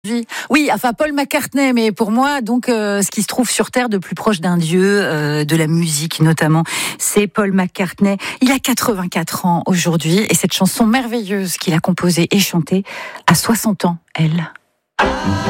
Oui, enfin Paul McCartney, mais pour moi, donc, ce qui se trouve sur Terre de plus proche d'un dieu, de la musique notamment, c'est Paul McCartney. Il a 84 ans aujourd'hui, et cette chanson merveilleuse qu'il a composée et chantée à 60 ans, elle.